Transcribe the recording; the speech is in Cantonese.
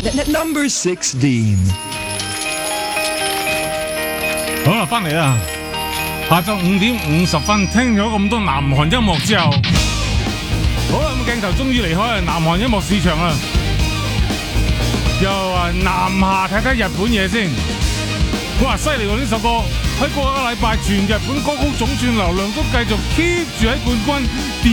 Number 16. 好啦，翻嚟啦！下晝5:50，聽咗咁多南韓音樂之後，好啦，咁鏡頭終於離開南韓音樂市場啦，又南下睇睇日本嘢先。哇，犀利喎！呢首歌喺過一個禮拜，全日本歌曲總串流量都繼續 keep 住喺冠軍。